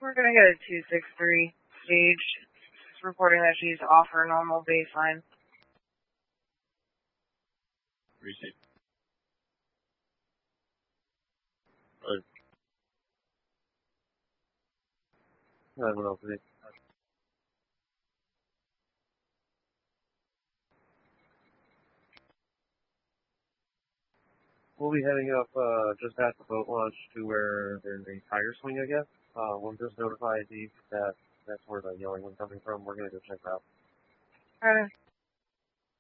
We're going to get a 263 stage, reporting that she's off her normal baseline. Receive. I don't know. We'll be heading up just past the boat launch to where there's a tire swing, I guess. We'll just notify Zeke that that's where the yelling was coming from. We're going to go check that out. Alright.